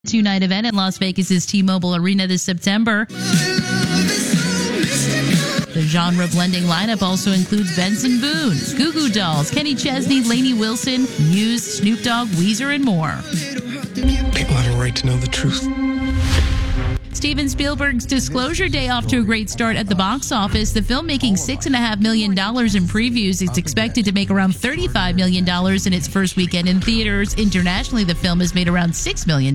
Two-night event at Las Vegas's T-Mobile Arena this September. The genre-blending lineup also includes Benson Boone, Goo Goo Dolls, Kenny Chesney, Lainey Wilson, Muse, Snoop Dogg, Weezer, and more. People have a right to know the truth. Steven Spielberg's Disclosure Day off to a great start at the box office. The film making $6.5 million in previews. It's expected to make around $35 million in its first weekend in theaters. Internationally, the film has made around $6 million.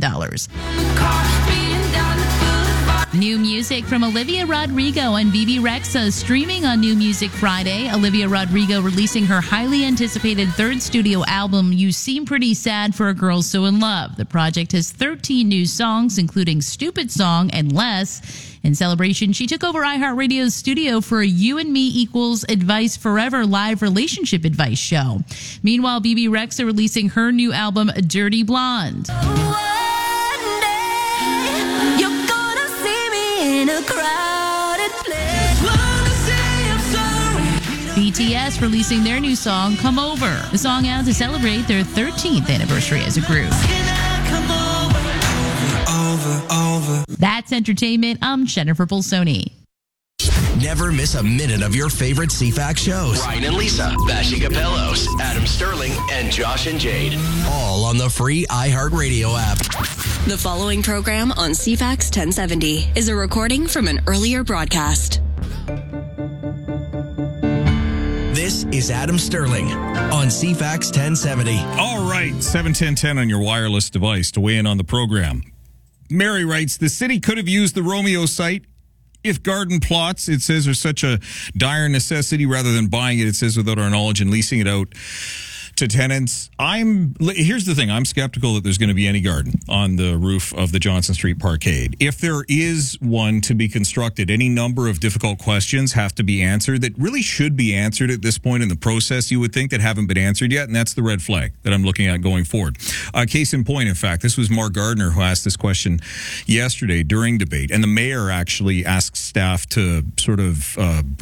New music from Olivia Rodrigo and Bebe Rexha streaming on New Music Friday. Olivia Rodrigo releasing her highly anticipated third studio album, You Seem Pretty Sad for a Girl So in Love. The project has 13 new songs, including Stupid Song and Less. In celebration, she took over iHeartRadio's studio for a You and Me Equals Advice Forever live relationship advice show. Meanwhile, Bebe Rexha releasing her new album, Dirty Blonde. BTS releasing their new song, Come Over. The song out to celebrate their 13th anniversary as a group. That's entertainment. I'm Jennifer Bolsoni. Never miss a minute of your favorite CFAX shows. Ryan and Lisa, Bashi Capellos, Adam Sterling, and Josh and Jade. All on the free iHeartRadio app. The following program on CFAX 1070 is a recording from an earlier broadcast. This is Adam Sterling on CFAX 1070. All right, 71010 on your wireless device to weigh in on the program. Mary writes, the city could have used the Romeo site if garden plots, it says, are such a dire necessity rather than buying it, it says, without our knowledge and leasing it out to tenants. Here's the thing. I'm skeptical that there's going to be any garden on the roof of the Johnson Street Parkade. If there is one to be constructed, any number of difficult questions have to be answered that really should be answered at this point in the process, you would think, that haven't been answered yet, and that's the red flag that I'm looking at going forward. Case in point, in fact, this was Mark Gardner who asked this question yesterday during debate, and the mayor actually asked staff to sort of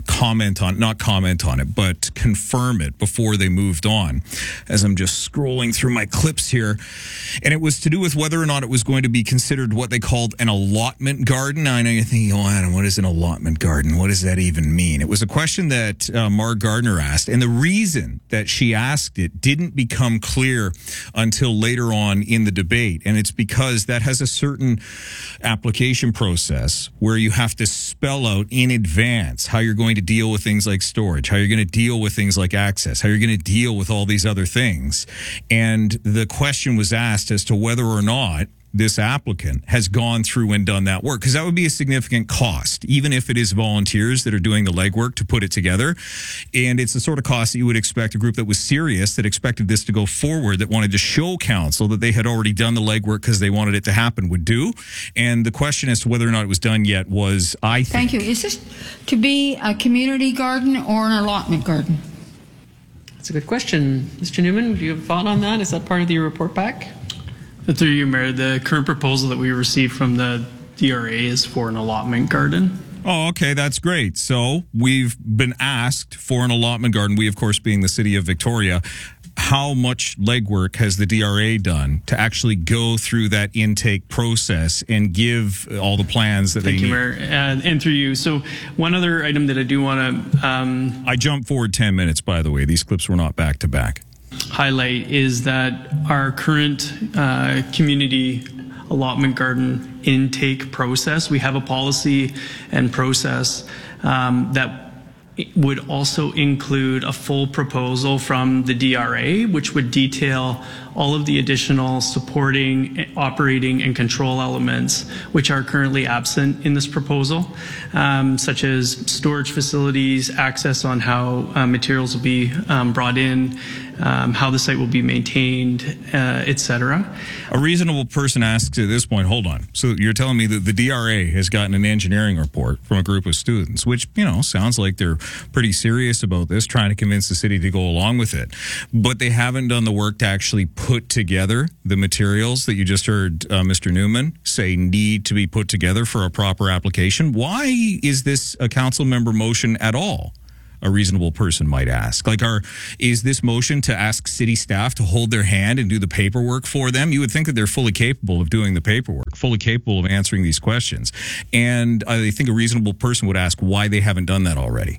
not comment on it, but confirm it before they moved on, as I'm just scrolling through my clips here. And it was to do with whether or not it was going to be considered what they called an allotment garden. I know you're thinking, oh, Adam, what is an allotment garden? What does that even mean? It was a question that Mark Gardner asked. And the reason that she asked it didn't become clear until later on in the debate. And it's because that has a certain application process where you have to spell out in advance how you're going to deal with things like storage, how you're going to deal with things like access, how you're going to deal with all these other things. And the question was asked as to whether or not this applicant has gone through and done that work, because that would be a significant cost, even if it is volunteers that are doing the legwork to put it together. And it's the sort of cost that you would expect a group that was serious, that expected this to go forward, that wanted to show council that they had already done the legwork because they wanted it to happen, would do. And the question as to whether or not it was done yet was, I think... Thank you. Is this to be a community garden or an allotment garden? That's a good question. Mr. Newman, do you have a thought on that? Is that part of your report back? Through you, Mayor, the current proposal that we received from the DRA is for an allotment garden. Oh, okay, that's great. So we've been asked for an allotment garden, we, of course, being the city of Victoria. How much legwork has the DRA done to actually go through that intake process and give all the plans that they need? Thank you, Mayor. And through you. So one other item that I do want to... I jumped forward 10 minutes, by the way. These clips were not back to back. Highlight is that our current community allotment garden intake process, we have a policy and process that would also include a full proposal from the DRA, which would detail all of the additional supporting, operating, and control elements which are currently absent in this proposal, such as storage facilities, access on how materials will be brought in, how the site will be maintained, etc. A reasonable person asks at this point, hold on, so you're telling me that the DRA has gotten an engineering report from a group of students, which, you know, sounds like they're pretty serious about this, trying to convince the city to go along with it, but they haven't done the work to actually put together the materials that you just heard Mr. Newman say need to be put together for a proper application. Why is this a council member motion at all? a reasonable person might ask. Like, is this motion to ask city staff to hold their hand and do the paperwork for them? You would think that they're fully capable of doing the paperwork, fully capable of answering these questions. And I think a reasonable person would ask why they haven't done that already.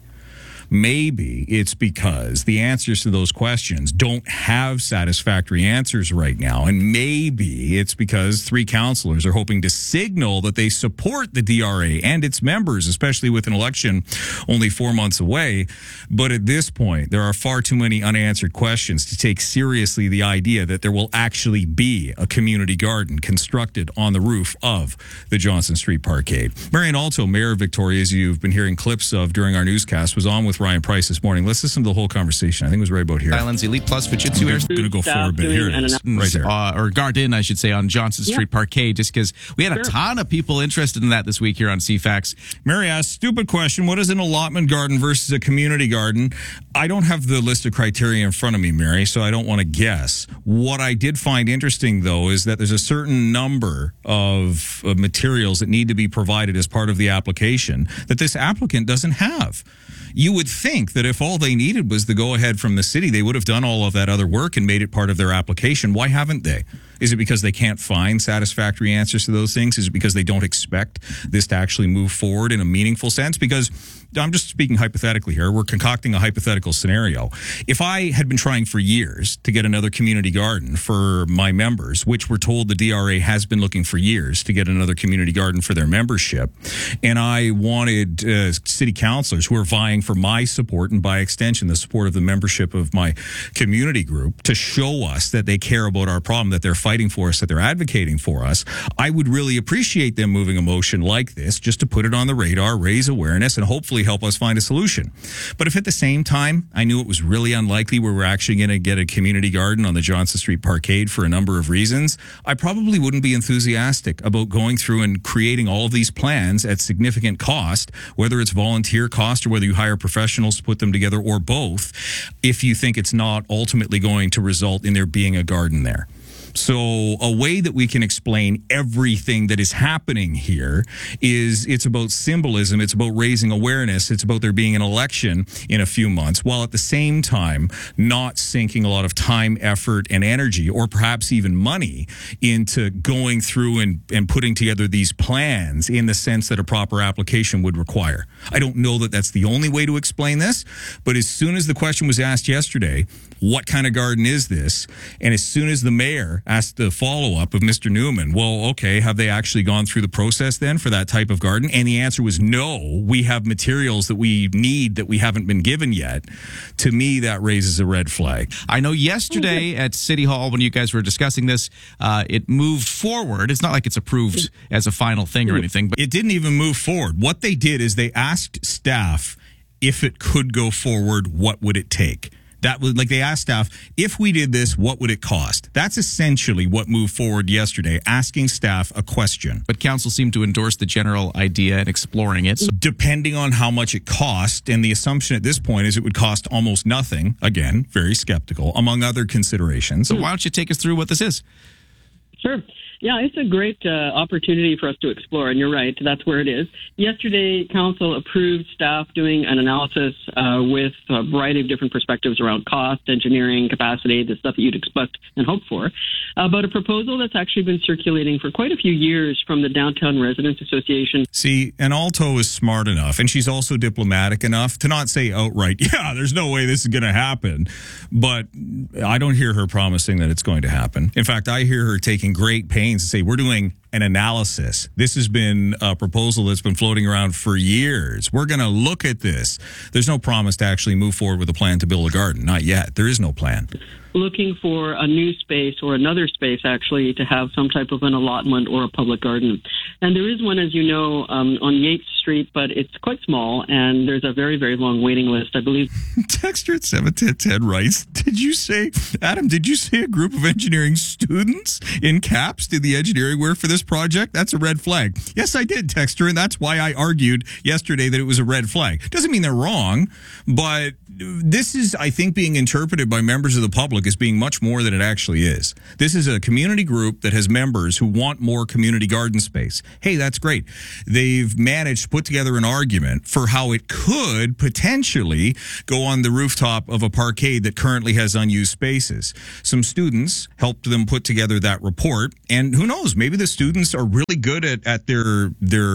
Maybe it's because the answers to those questions don't have satisfactory answers right now. And maybe it's because 3 councillors are hoping to signal that they support the DRA and its members, especially with an election only 4 months away. But at this point, there are far too many unanswered questions to take seriously the idea that there will actually be a community garden constructed on the roof of the Johnson Street Parkade. Marion Alto, Mayor of Victoria, as you've been hearing clips of during our newscast, was on with Ryan Price this morning. Let's listen to the whole conversation. I think it was right about here. Islands Elite Plus Fujitsu. I'm going to go forward a bit. Here it is. Right there. Or garden, I should say, on Johnson Street Parkade, just because we had a ton of people interested in that this week here on CFAX. Mary asked, stupid question. What is an allotment garden versus a community garden? I don't have the list of criteria in front of me, Mary, so I don't want to guess. What I did find interesting, though, is that there's a certain number of materials that need to be provided as part of the application that this applicant doesn't have. You would think that if all they needed was the go-ahead from the city, they would have done all of that other work and made it part of their application. Why haven't they? Is it because they can't find satisfactory answers to those things? Is it because they don't expect this to actually move forward in a meaningful sense? Because I'm just speaking hypothetically here. We're concocting a hypothetical scenario. If I had been trying for years to get another community garden for my members, which we're told the DRA has been looking for years to get another community garden for their membership, and I wanted city councillors who are vying for my support and by extension the support of the membership of my community group to show us that they care about our problem, that they're fighting for us, that they're advocating for us, I would really appreciate them moving a motion like this just to put it on the radar, raise awareness, and hopefully help us find a solution. But if at the same time I knew it was really unlikely we were actually going to get a community garden on the Johnson Street Parkade for a number of reasons, I probably wouldn't be enthusiastic about going through and creating all of these plans at significant cost, whether it's volunteer cost or whether you hire professionals to put them together or both, if you think it's not ultimately going to result in there being a garden there. So a way that we can explain everything that is happening here is it's about symbolism, it's about raising awareness, it's about there being an election in a few months, while at the same time not sinking a lot of time, effort, and energy, or perhaps even money, into going through and putting together these plans in the sense that a proper application would require. I don't know that that's the only way to explain this, but as soon as the question was asked yesterday, what kind of garden is this? And as soon as the mayor asked the follow-up of Mr. Newman, well, okay, have they actually gone through the process then for that type of garden? And the answer was no, we have materials that we need that we haven't been given yet. To me, that raises a red flag. I know yesterday at City Hall, when you guys were discussing this, it moved forward. It's not like it's approved as a final thing or anything, but it didn't even move forward. What they did is they asked staff if it could go forward, what would it take? That was like they asked staff, if we did this, what would it cost? That's essentially what moved forward yesterday, asking staff a question. But council seemed to endorse the general idea and exploring it. So depending on how much it cost, and the assumption at this point is it would cost almost nothing, again, very skeptical, among other considerations. So why don't you take us through what this is? Sure. Yeah, it's a great opportunity for us to explore, and you're right, that's where it is. Yesterday, Council approved staff doing an analysis with a variety of different perspectives around cost, engineering, capacity, the stuff that you'd expect and hope for, about a proposal that's actually been circulating for quite a few years from the Downtown Residents Association. See, and Alto is smart enough, and she's also diplomatic enough to not say outright, yeah, there's no way this is going to happen, but I don't hear her promising that it's going to happen. In fact, I hear her taking great pains to say, we're doing an analysis. This has been a proposal that's been floating around for years. We're going to look at this. There's no promise to actually move forward with a plan to build a garden. Not yet. There is no plan. Looking for a new space or another space, actually, to have some type of an allotment or a public garden. And there is one, as you know, on Yates Street, but it's quite small, and there's a very, very long waiting list, I believe. Texter at 71010 writes, Adam, did you say a group of engineering students in caps did the engineering work for this project? That's a red flag. Yes, I did, Texter, and that's why I argued yesterday that it was a red flag. Doesn't mean they're wrong, but this is, I think, being interpreted by members of the public as being much more than it actually is. This is a community group that has members who want more community garden space. Hey, that's great. They've managed to put together an argument for how it could potentially go on the rooftop of a parkade that currently has unused spaces. Some students helped them put together that report, and who knows, maybe the students are really good at their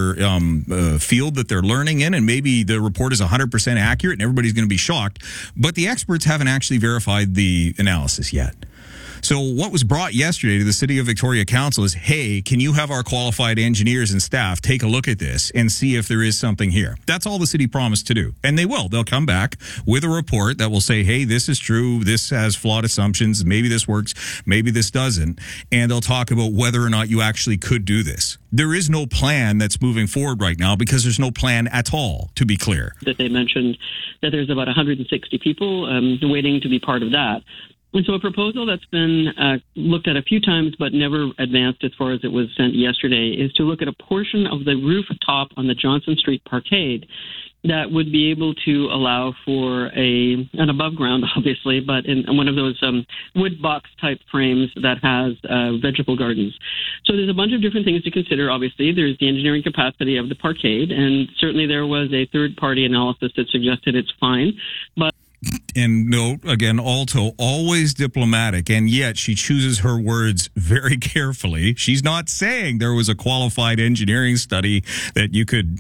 field that they're learning in, and maybe the report is 100% accurate and everybody's going to be shocked. But the experts haven't actually verified the analysis yet. So what was brought yesterday to the City of Victoria Council is, hey, can you have our qualified engineers and staff take a look at this and see if there is something here? That's all the city promised to do. And they will. They'll come back with a report that will say, hey, this is true. This has flawed assumptions. Maybe this works. Maybe this doesn't. And they'll talk about whether or not you actually could do this. There is no plan that's moving forward right now because there's no plan at all, to be clear. That they mentioned that there's about 160 people waiting to be part of that. And so a proposal that's been looked at a few times but never advanced as far as it was sent yesterday is to look at a portion of the rooftop on the Johnson Street Parkade that would be able to allow for an above ground, obviously, but in one of those wood box type frames that has vegetable gardens. So there's a bunch of different things to consider. Obviously, there's the engineering capacity of the parkade, and certainly there was a third-party analysis that suggested it's fine, but and note, again, Alto, always diplomatic, and yet she chooses her words very carefully. She's not saying there was a qualified engineering study that you could,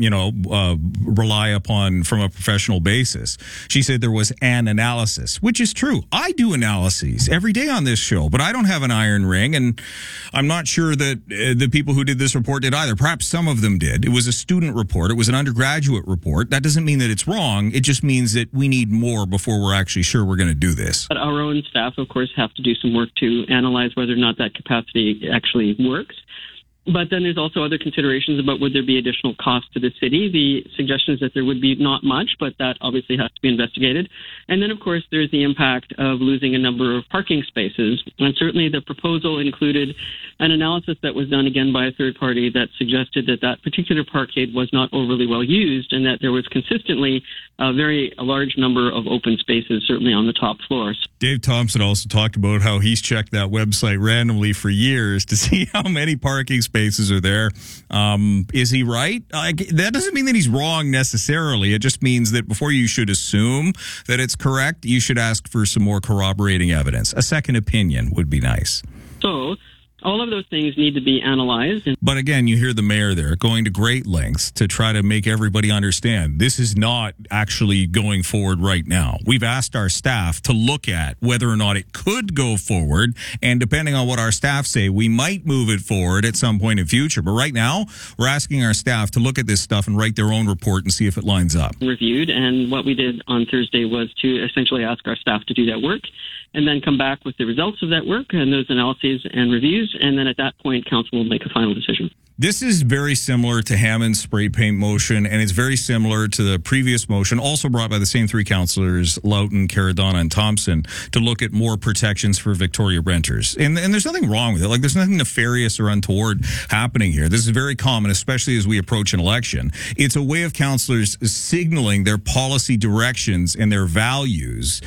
rely upon from a professional basis. She said there was an analysis, which is true. I do analyses every day on this show, but I don't have an iron ring, and I'm not sure that the people who did this report did either. Perhaps some of them did. It was a student report. It was an undergraduate report. That doesn't mean that it's wrong. It just means that we need more before we're actually sure we're going to do this. But our own staff, of course, have to do some work to analyze whether or not that capacity actually works. But then there's also other considerations about would there be additional cost to the city. The suggestion is that there would be not much, but that obviously has to be investigated. And then, of course, there's the impact of losing a number of parking spaces. And certainly the proposal included an analysis that was done again by a third party that suggested that that particular parkade was not overly well used and that there was consistently a very large number of open spaces, certainly on the top floors. Dave Thompson also talked about how he's checked that website randomly for years to see how many parking spaces are there. Is he right? That doesn't mean that he's wrong necessarily. It just means that before you should assume that it's correct, you should ask for some more corroborating evidence. A second opinion would be nice. So all of those things need to be analyzed. But again, you hear the mayor there going to great lengths to try to make everybody understand this is not actually going forward right now. We've asked our staff to look at whether or not it could go forward, and depending on what our staff say, we might move it forward at some point in future. But right now, we're asking our staff to look at this stuff and write their own report and see if it lines up. Reviewed, and what we did on Thursday was to essentially ask our staff to do that work and then come back with the results of that work and those analyses and reviews, and then at that point, council will make a final decision. This is very similar to Hammond's spray paint motion, and it's very similar to the previous motion, also brought by the same three councillors, Loughton, Caradonna, and Thompson, to look at more protections for Victoria renters. And there's nothing wrong with it. Like, there's nothing nefarious or untoward happening here. This is very common, especially as we approach an election. It's a way of councillors signaling their policy directions and their values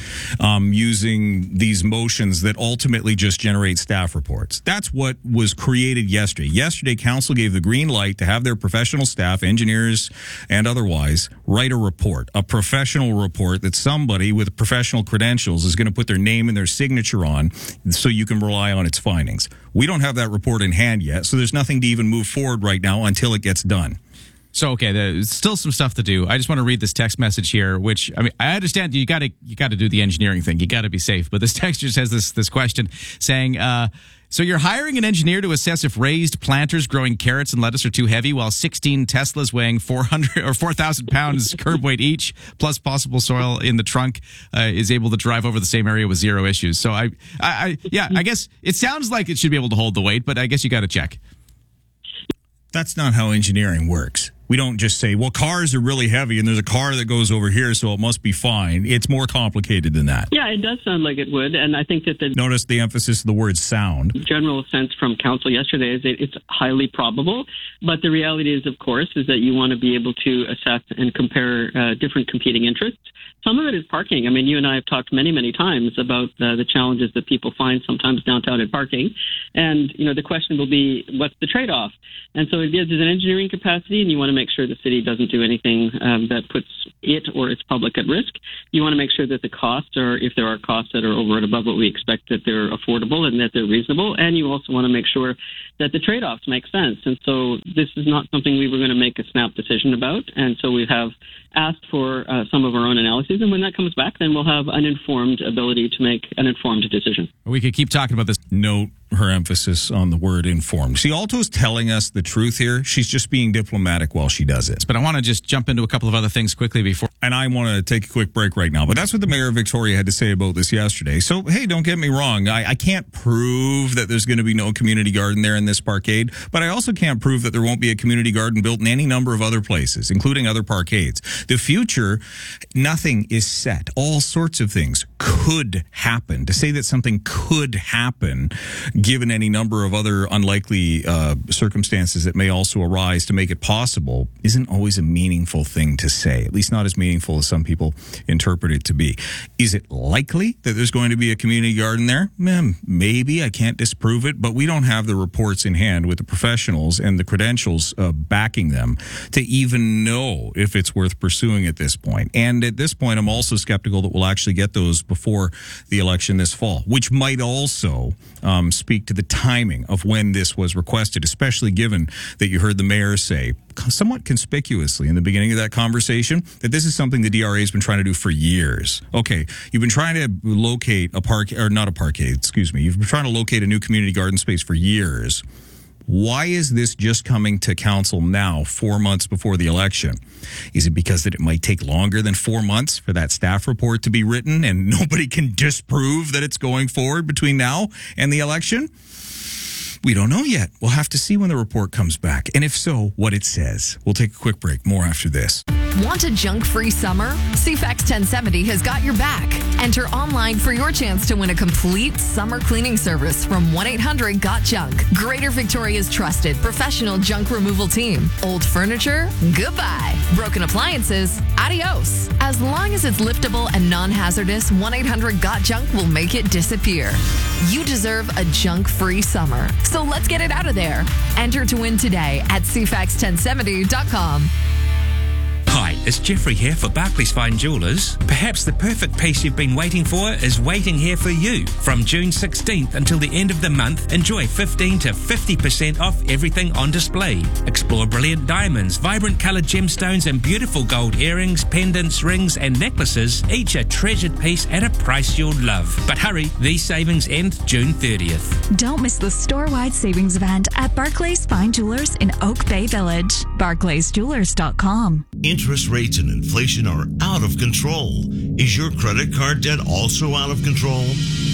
using these motions that ultimately just generate staff reports. That's what was created yesterday. Yesterday, council gave the green light to have their professional staff, engineers and otherwise, write a report, a professional report that somebody with professional credentials is going to put their name and their signature on so you can rely on its findings. We don't have that report in hand yet, so there's nothing to even move forward right now until it gets done. So, okay, there's still some stuff to do. I just want to read this text message here, which, I mean, I understand you got to do the engineering thing. You got to be safe. But this text just has this question saying, so you're hiring an engineer to assess if raised planters growing carrots and lettuce are too heavy, while 16 Teslas weighing 400 or 4,000 pounds curb weight each, plus possible soil in the trunk, is able to drive over the same area with zero issues. So I guess it sounds like it should be able to hold the weight, but I guess you got to check. That's not how engineering works. We don't just say, well, cars are really heavy and there's a car that goes over here, so it must be fine. It's more complicated than that. Yeah, it does sound like it would. And I think that notice the emphasis of the word sound. General sense from council yesterday is that it's highly probable. But the reality is, of course, is that you want to be able to assess and compare different competing interests. Some of it is parking. I mean, you and I have talked many, many times about the challenges that people find sometimes downtown in parking. And, the question will be, what's the trade-off? And so it gives us an engineering capacity, and you want to make sure the city doesn't do anything that puts it or its public at risk. You want to make sure that the costs are, if there are costs that are over and above what we expect, that they're affordable and that they're reasonable. And you also want to make sure that the trade-offs make sense. And so this is not something we were going to make a snap decision about. And so we have asked for some of our own analyses. And when that comes back, then we'll have an informed ability to make an informed decision. We could keep talking about this. Note her emphasis on the word informed. See, Alto's telling us the truth here. She's just being diplomatic while she does it. But I want to just jump into a couple of other things quickly before. And I want to take a quick break right now. But that's what the mayor of Victoria had to say about this yesterday. So, hey, don't get me wrong. I can't prove that there's going to be no community garden there in this parkade. But I also can't prove that there won't be a community garden built in any number of other places, including other parkades. The future, nothing is set. All sorts of things could happen. To say that something could happen, given any number of other unlikely circumstances that may also arise to make it possible, isn't always a meaningful thing to say, at least not as meaningful as some people interpret it to be. Is it likely that there's going to be a community garden there? Maybe. I can't disprove it, but we don't have the reports in hand with the professionals and the credentials backing them to even know if it's worth pursuing at this point. And at this point, I'm also skeptical that we'll actually get those before the election this fall, which might also speak to the timing of when this was requested, especially given that you heard the mayor say somewhat conspicuously in the beginning of that conversation that this is something the DRA has been trying to do for years. Okay, you've been trying to locate a you've been trying to locate a new community garden space for years. Why is this just coming to council now, 4 months before the election? Is it because that it might take longer than 4 months for that staff report to be written and nobody can disprove that it's going forward between now and the election? We don't know yet. We'll have to see when the report comes back. And if so, what it says. We'll take a quick break. More after this. Want a junk-free summer? CFAX 1070 has got your back. Enter online for your chance to win a complete summer cleaning service from 1-800-GOT-JUNK. Greater Victoria's trusted professional junk removal team. Old furniture? Goodbye. Broken appliances? Adios. As long as it's liftable and non-hazardous, 1-800-GOT-JUNK will make it disappear. You deserve a junk-free summer. So let's get it out of there. Enter to win today at CFAX1070.com. Hi, it's Jeffrey here for Barclays Fine Jewellers. Perhaps the perfect piece you've been waiting for is waiting here for you. From June 16th until the end of the month, enjoy 15 to 50% off everything on display. Explore brilliant diamonds, vibrant coloured gemstones and beautiful gold earrings, pendants, rings and necklaces, each a treasured piece at a price you'll love. But hurry, these savings end June 30th. Don't miss the store-wide savings event at Barclays Fine Jewellers in Oak Bay Village. BarclaysJewellers.com. Interest rates and inflation are out of control. Is your credit card debt also out of control?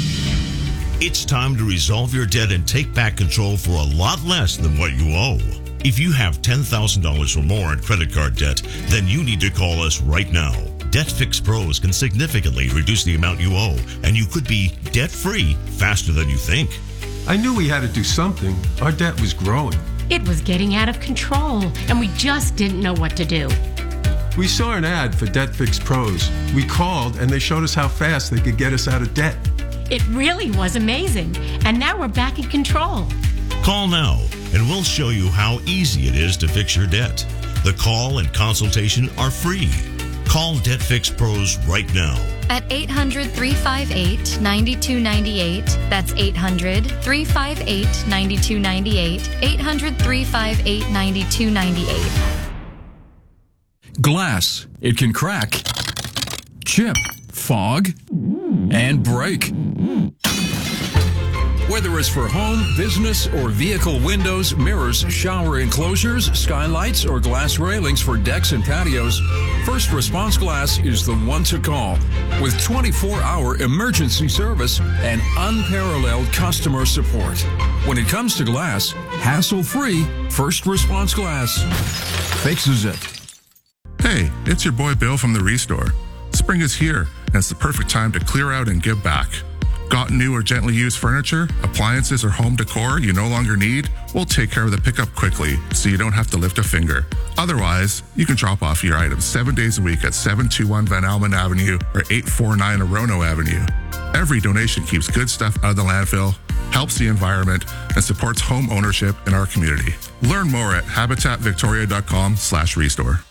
It's time to resolve your debt and take back control for a lot less than what you owe. If you have $10,000 or more in credit card debt, then you need to call us right now. Debt Fix Pros can significantly reduce the amount you owe, and you could be debt-free faster than you think. I knew we had to do something. Our debt was growing. It was getting out of control, and we just didn't know what to do. We saw an ad for Debt Fix Pros. We called, and they showed us how fast they could get us out of debt. It really was amazing, and now we're back in control. Call now, and we'll show you how easy it is to fix your debt. The call and consultation are free. Call Debt Fix Pros right now. At 800-358-9298. That's 800-358-9298. 800-358-9298. Glass. It can crack, chip, fog, and break. Whether it's for home, business, or vehicle windows, mirrors, shower enclosures, skylights, or glass railings for decks and patios, First Response Glass is the one to call. With 24-hour emergency service and unparalleled customer support. When it comes to glass, hassle-free First Response Glass fixes it. Hey, it's your boy Bill from the Restore. Spring is here, and it's the perfect time to clear out and give back. Got new or gently used furniture, appliances, or home decor you no longer need? We'll take care of the pickup quickly so you don't have to lift a finger. Otherwise, you can drop off your items 7 days a week at 721 Van Almen Avenue or 849 Orono Avenue. Every donation keeps good stuff out of the landfill, helps the environment, and supports home ownership in our community. Learn more at habitatvictoria.com/restore.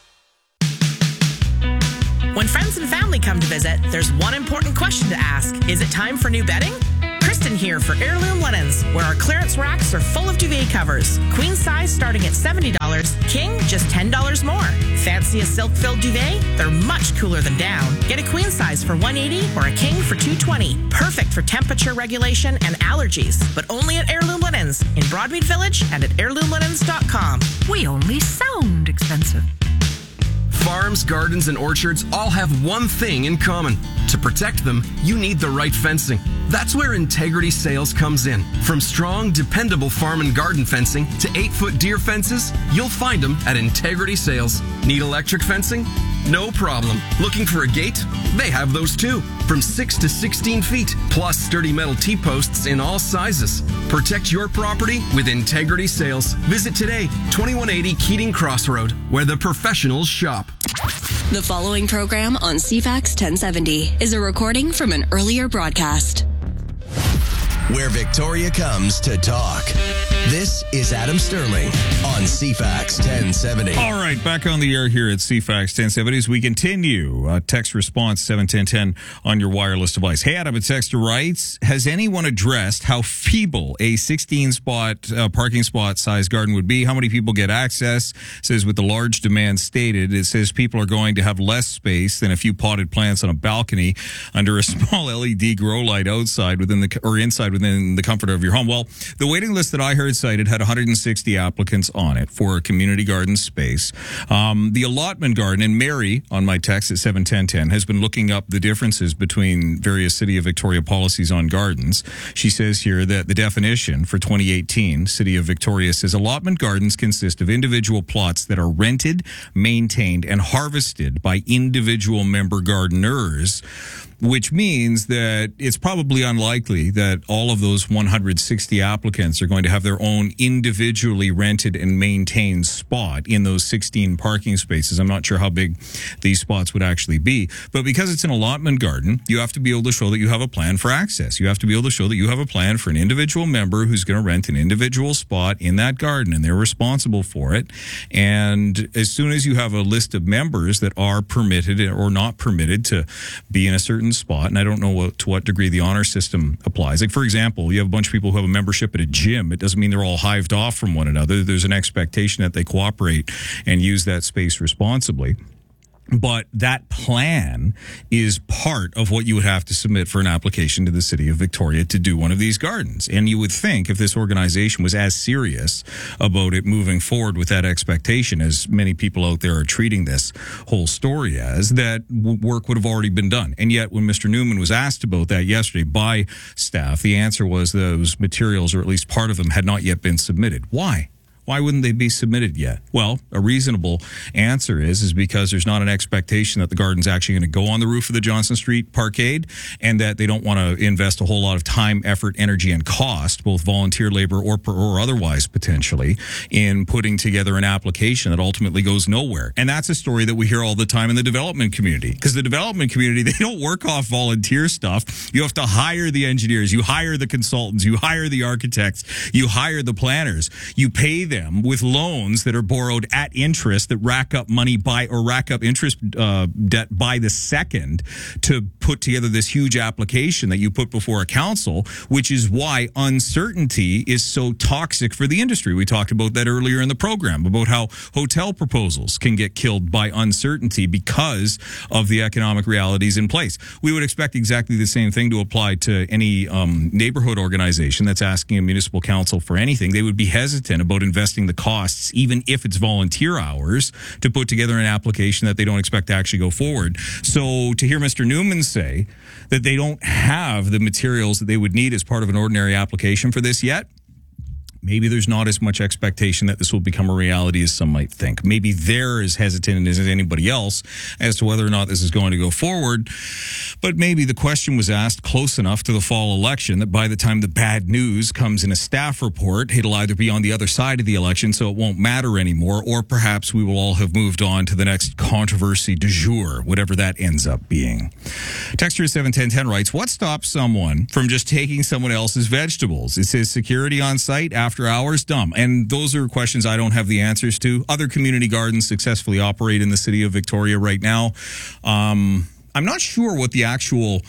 When friends and family come to visit, there's one important question to ask. Is it time for new bedding? Kristen here for Heirloom Linens, where our clearance racks are full of duvet covers. Queen size starting at $70, king just $10 more. Fancy a silk-filled duvet? They're much cooler than down. Get a queen size for $180 or a king for $220. Perfect for temperature regulation and allergies, but only at Heirloom Linens in Broadmead Village and at heirloomlinens.com. We only sound expensive. Farms, gardens, and orchards all have one thing in common. To protect them, you need the right fencing. That's where Integrity Sales comes in. From strong, dependable farm and garden fencing to 8-foot deer fences, you'll find them at Integrity Sales. Need electric fencing? No problem. Looking for a gate? They have those too. From 6 to 16 feet, plus sturdy metal T-posts in all sizes. Protect your property with Integrity Sales. Visit today, 2180 Keating Crossroad, where the professionals shop. The following program on CFAX 1070 is a recording from an earlier broadcast. Where Victoria comes to talk. This is Adam Sterling on CFAX 1070. All right, back on the air here at CFAX 1070 as we continue. Text response 71010 on your wireless device. Hey, Adam, a texter writes, has anyone addressed how feeble a 16-spot parking spot size garden would be? How many people get access? It says with the large demand stated, it says people are going to have less space than a few potted plants on a balcony under a small LED grow light outside inside within the comfort of your home. Well, the waiting list that I heard cited had 160 applicants on it for a community garden space. The allotment garden, and Mary on my text at 71010 has been looking up the differences between various City of Victoria policies on gardens. She says here that the definition for 2018, City of Victoria says allotment gardens consist of individual plots that are rented, maintained, and harvested by individual member gardeners, which means that it's probably unlikely that all of those 160 applicants are going to have their own individually rented and maintained spot in those 16 parking spaces. I'm not sure how big these spots would actually be, but because it's an allotment garden, you have to be able to show that you have a plan for access. You have to be able to show that you have a plan for an individual member who's going to rent an individual spot in that garden, and they're responsible for it. And as soon as you have a list of members that are permitted or not permitted to be in a certain spot, and I don't know to what degree the honor system applies. Like, for example, you have a bunch of people who have a membership at a gym. It doesn't mean they're all hived off from one another. There's an expectation that they cooperate and use that space responsibly. But that plan is part of what you would have to submit for an application to the City of Victoria to do one of these gardens. And you would think if this organization was as serious about it moving forward with that expectation as many people out there are treating this whole story as, that work would have already been done. And yet when Mr. Newman was asked about that yesterday by staff, the answer was those materials, or at least part of them, had not yet been submitted. Why? Why wouldn't they be submitted yet? Well, a reasonable answer is because there's not an expectation that the garden's actually going to go on the roof of the Johnson Street Parkade, and that they don't want to invest a whole lot of time, effort, energy, and cost, both volunteer labor or otherwise potentially, in putting together an application that ultimately goes nowhere. And that's a story that we hear all the time in the development community, because the development community, they don't work off volunteer stuff. You have to hire the engineers, you hire the consultants, you hire the architects, you hire the planners, you pay them. them with loans that are borrowed at interest that rack up interest debt by the second to put together this huge application that you put before a council, which is why uncertainty is so toxic for the industry. We talked about that earlier in the program, about how hotel proposals can get killed by uncertainty because of the economic realities in place. We would expect exactly the same thing to apply to any neighborhood organization that's asking a municipal council for anything. They would be hesitant about investing the costs, even if it's volunteer hours, to put together an application that they don't expect to actually go forward. So to hear Mr. Newman say that they don't have the materials that they would need as part of an ordinary application for this yet, maybe there's not as much expectation that this will become a reality as some might think. Maybe they're as hesitant as anybody else as to whether or not this is going to go forward. But maybe the question was asked close enough to the fall election that by the time the bad news comes in a staff report, it'll either be on the other side of the election, so it won't matter anymore, or perhaps we will all have moved on to the next controversy du jour, whatever that ends up being. Texter 71010 writes, what stops someone from just taking someone else's vegetables? It says security on site after hours, dumb. And those are questions I don't have the answers to. Other community gardens successfully operate in the city of Victoria right now. I'm not sure what the actual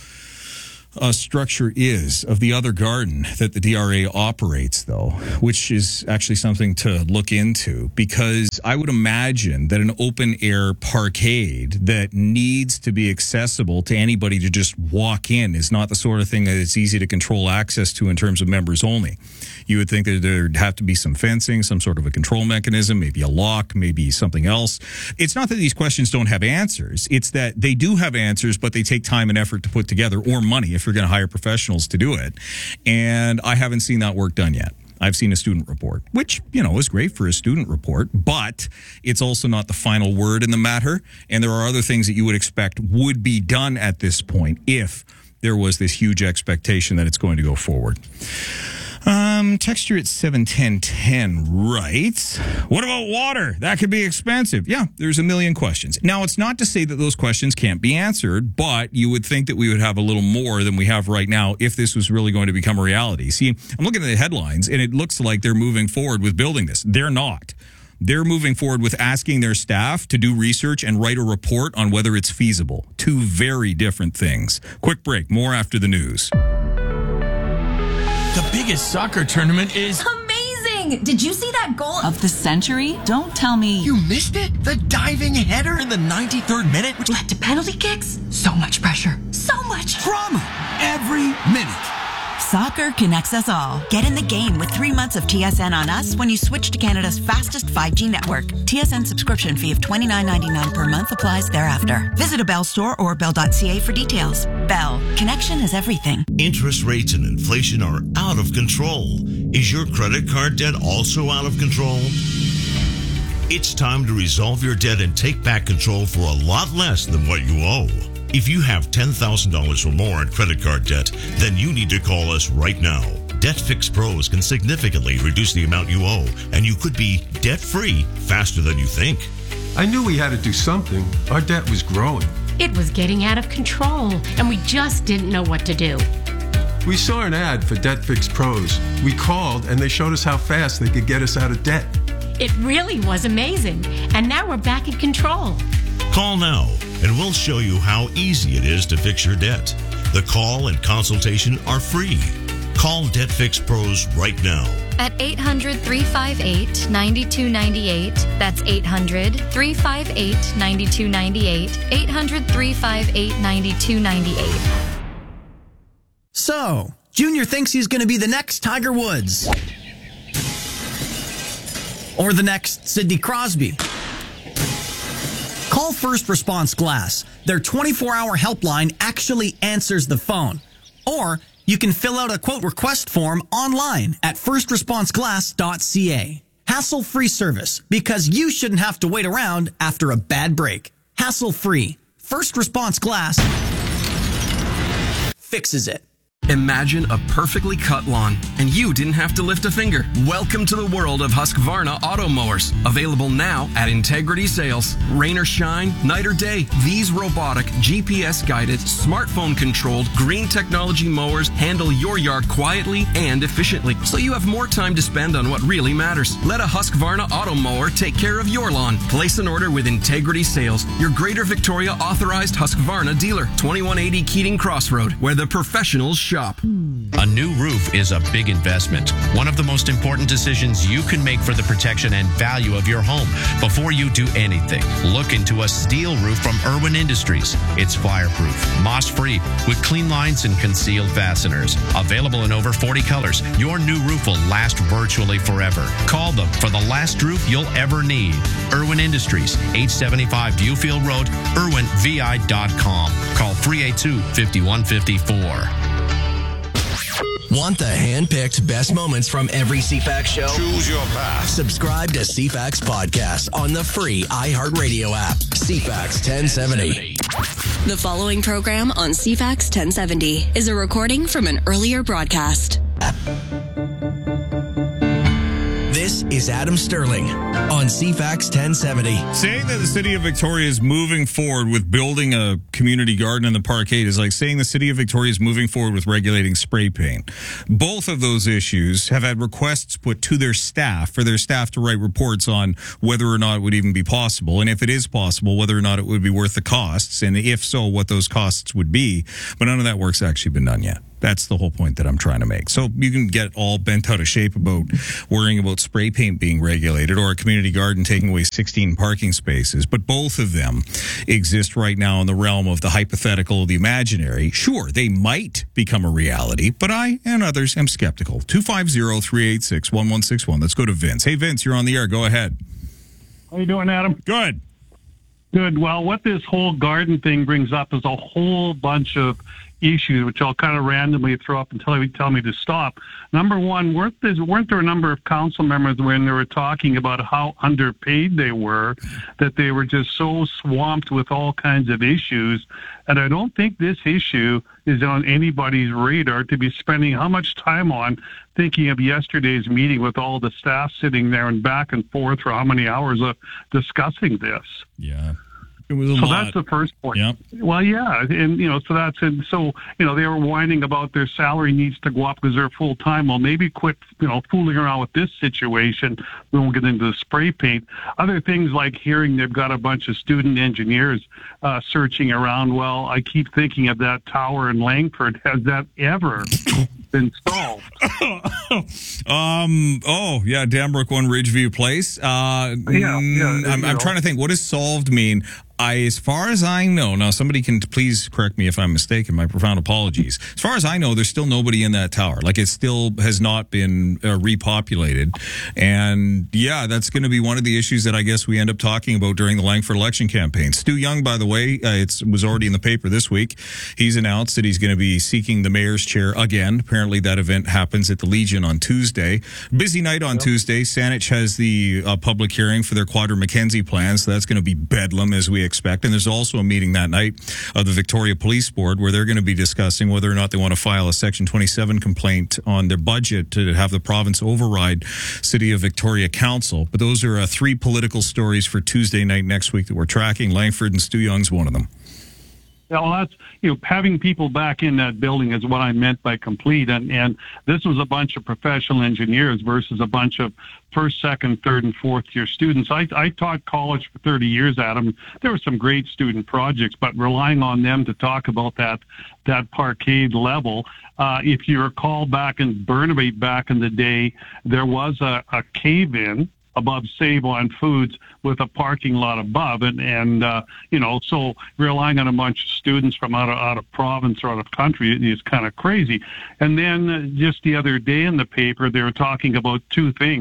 structure is of the other garden that the DRA operates, though, which is actually something to look into, because I would imagine that an open air parkade that needs to be accessible to anybody to just walk in is not the sort of thing that it's easy to control access to in terms of members only. You would think that there'd have to be some fencing, some sort of a control mechanism, maybe a lock, maybe something else. It's not that these questions don't have answers. It's that they do have answers, but they take time and effort to put together, or money if you're going to hire professionals to do it. And I haven't seen that work done yet. I've seen a student report, which, is great for a student report, but it's also not the final word in the matter. And there are other things that you would expect would be done at this point if there was this huge expectation that it's going to go forward. Texture at 71010 writes, what about water? That could be expensive. Yeah, there's a million questions. Now, it's not to say that those questions can't be answered, but you would think that we would have a little more than we have right now if this was really going to become a reality. See, I'm looking at the headlines, and it looks like they're moving forward with building this. They're not. They're moving forward with asking their staff to do research and write a report on whether it's feasible. Two very different things. Quick break. More after the news. The biggest soccer tournament is amazing! Did you see that goal of the century? Don't tell me you missed it? The diving header in the 93rd minute, which led to penalty kicks? So much pressure. So much drama every minute. Soccer connects us all. Get in the game with 3 months of TSN on us when you switch to Canada's fastest 5G network. TSN subscription fee of $29.99 per month applies thereafter. Visit a Bell store or bell.ca for details. Bell. Connection is everything. Interest rates and inflation are out of control. Is your credit card debt also out of control? It's time to resolve your debt and take back control for a lot less than what you owe. If you have $10,000 or more in credit card debt, then you need to call us right now. DebtFix Pros can significantly reduce the amount you owe, and you could be debt-free faster than you think. I knew we had to do something. Our debt was growing. It was getting out of control, and we just didn't know what to do. We saw an ad for DebtFix Pros. We called, and they showed us how fast they could get us out of debt. It really was amazing, and now we're back in control. Call now, and we'll show you how easy it is to fix your debt. The call and consultation are free. Call DebtFix Pros right now. At 800-358-9298. That's 800-358-9298. 800-358-9298. So, Junior thinks he's going to be the next Tiger Woods. Or the next Sidney Crosby. Call First Response Glass. Their 24-hour helpline actually answers the phone. Or you can fill out a quote request form online at firstresponseglass.ca. Hassle-free service, because you shouldn't have to wait around after a bad break. Hassle-free. First Response Glass fixes it. Imagine a perfectly cut lawn, and you didn't have to lift a finger. Welcome to the world of Husqvarna auto mowers. Available now at Integrity Sales. Rain or shine, night or day, these robotic, GPS-guided, smartphone-controlled, green technology mowers handle your yard quietly and efficiently, so you have more time to spend on what really matters. Let a Husqvarna auto mower take care of your lawn. Place an order with Integrity Sales, your Greater Victoria authorized Husqvarna dealer. 2180 Keating Crossroad, where the professionals shop. A new roof is a big investment. One of the most important decisions you can make for the protection and value of your home. Before you do anything, look into a steel roof from Irwin Industries. It's fireproof, moss-free, with clean lines and concealed fasteners. Available in over 40 colors, your new roof will last virtually forever. Call them for the last roof you'll ever need. Irwin Industries, 875 Viewfield Road, irwinvi.com. Call 382-5154. Want the hand-picked best moments from every CFAX show? Choose your path. Subscribe to CFAX Podcast on the free iHeartRadio app. CFAX 1070. The following program on CFAX 1070 is a recording from an earlier broadcast. This is Adam Sterling on CFAX 1070. Saying that the city of Victoria is moving forward with building a community garden in the parkade is like saying the city of Victoria is moving forward with regulating spray paint. Both of those issues have had requests put to their staff for their staff to write reports on whether or not it would even be possible, and if it is possible, whether or not it would be worth the costs, and if so, what those costs would be. But none of that work's actually been done yet. That's the whole point that I'm trying to make. So you can get all bent out of shape about worrying about spray paint being regulated or a community garden taking away 16 parking spaces. But both of them exist right now in the realm of the hypothetical, the imaginary. Sure, they might become a reality, but I and others am skeptical. 250-386-1161. Let's go to Vince. Hey, Vince, you're on the air. Go ahead. How you doing, Adam? Good. Good. Well, what this whole garden thing brings up is a whole bunch of issues, which I'll kind of randomly throw up until you tell me to stop. Number one, weren't there a number of council members when they were talking about how underpaid they were, that they were just so swamped with all kinds of issues? And I don't think this issue is on anybody's radar to be spending how much time on thinking of yesterday's meeting with all the staff sitting there and back and forth for how many hours of discussing this. Yeah. It was a so lot. That's the first point. Yep. Well, yeah, and so they were whining about their salary needs to go up because they're full time. Well, maybe quit fooling around with this situation. We won't get into the spray paint. Other things like hearing they've got a bunch of student engineers searching around. Well, I keep thinking of that tower in Langford. Has that ever been solved? Danbrook 1 Ridgeview Place. I'm trying to think. What does solved mean? As far as I know, now somebody can please correct me if I'm mistaken, my profound apologies. As far as I know, there's still nobody in that tower. Like, it still has not been repopulated. And yeah, that's going to be one of the issues that I guess we end up talking about during the Langford election campaign. Stu Young, by the way, it was already in the paper this week. He's announced that he's going to be seeking the mayor's chair again. Apparently that event happens at the Legion on Tuesday. Busy night on Tuesday. Saanich has the public hearing for their Quadra Mackenzie plan, so that's going to be bedlam as we expect. And there's also a meeting that night of the Victoria Police Board where they're going to be discussing whether or not they want to file a Section 27 complaint on their budget to have the province override City of Victoria Council. But those are three political stories for Tuesday night next week that we're tracking. Langford and Stu Young's one of them. Yeah, well, that's, having people back in that building is what I meant by complete. And this was a bunch of professional engineers versus a bunch of first, second, third, and fourth year students. I taught college for 30 years, Adam. There were some great student projects, but relying on them to talk about that parkade level. If you recall back in Burnaby back in the day, there was a cave-in above Save On Foods with a parking lot above, and so relying on a bunch of students from out of province or out of country is kind of crazy. And then just the other day in the paper, they were talking about two things: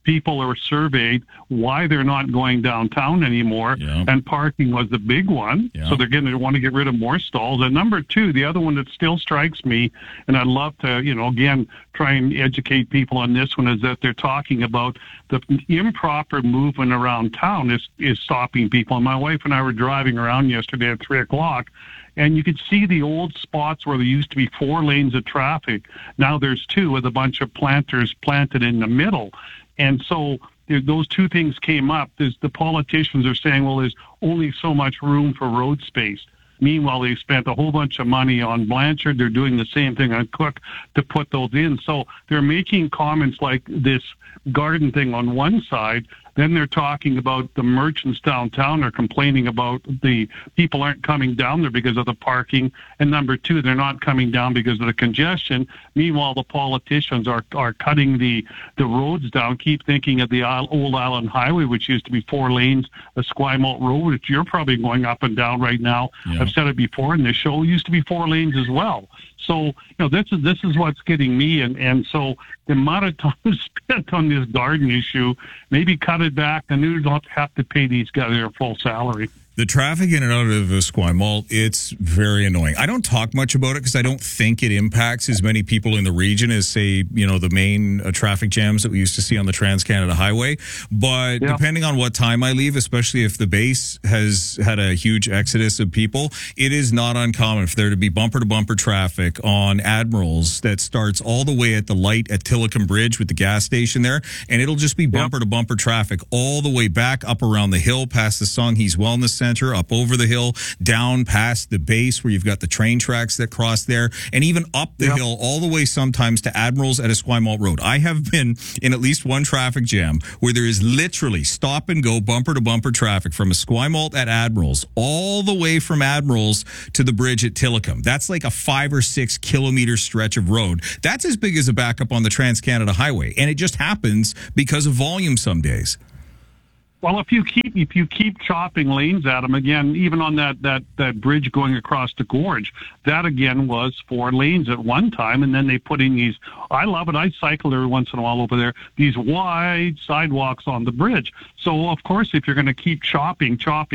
people are surveyed why they're not going downtown anymore, and parking was the big one. So they're going to want to get rid of more stalls. And number two, the other one that still strikes me, and I'd love to, again, try and educate people on this one, is that they're talking about the improper movement around town is stopping people. And my wife and I were driving around yesterday at 3 o'clock, and you could see the old spots where there used to be 4 lanes of traffic. Now there's 2 with a bunch of planters planted in the middle. And so those 2 things came up. The politicians are saying, well, there's only so much room for road space. Meanwhile, they spent a whole bunch of money on Blanchard. They're doing the same thing on Cook to put those in. So they're making comments like this garden thing on one side. Then they're talking about the merchants downtown are complaining about the people aren't coming down there because of the parking. And number 2, they're not coming down because of the congestion. Meanwhile, the politicians are cutting the roads down. Keep thinking of the Old Island Highway, which used to be 4 lanes, the Esquimalt Road, which you're probably going up and down right now. I've said it before in the show, used to be 4 lanes as well. So, this is what's getting me. And so the amount of time spent on this garden issue, maybe cut it back, and you don't have to pay these guys their full salary. The traffic in and out of Esquimalt, it's very annoying. I don't talk much about it because I don't think it impacts as many people in the region as, say, the main traffic jams that we used to see on the Trans-Canada Highway. But depending on what time I leave, especially if the base has had a huge exodus of people, it is not uncommon for there to be bumper-to-bumper traffic on Admirals that starts all the way at the light at Tillicum Bridge with the gas station there, and it'll just be bumper-to-bumper traffic all the way back up around the hill past the Songhees Wellness Center, up over the hill, down past the base where you've got the train tracks that cross there, and even up the hill all the way sometimes to Admirals at Esquimalt Road. I have been in at least one traffic jam where there is literally stop and go bumper to bumper traffic from Esquimalt at Admirals all the way from Admirals to the bridge at Tillicum. That's like a 5 or 6 kilometer stretch of road. That's as big as a backup on the Trans-Canada Highway, and it just happens because of volume some days. Well, if you keep chopping lanes at them, again, even on that bridge going across the gorge, that again was 4 lanes at one time, and then they put in these, I love it, I cycle every once in a while over there, these wide sidewalks on the bridge. So, of course, if you're going to keep chopping,